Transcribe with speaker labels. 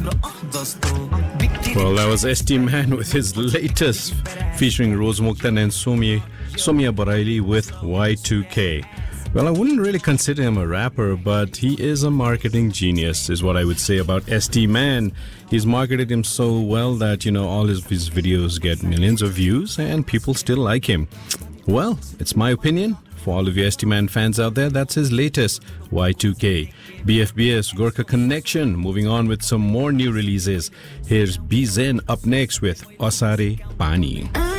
Speaker 1: Well, that was ST Man with his latest, featuring Rose Mukhtar and Somia Baraili with Y2K. Well, I wouldn't really consider him a rapper, but he is a marketing genius, is what I would say about ST Man. He's marketed him so well that, all his videos get millions of views and people still like him. Well, it's my opinion. For all of you ST Man fans out there, that's his latest, Y2K. BFBS, Gorkha Connection, moving on with some more new releases. Here's B Zen up next with Osare Pani.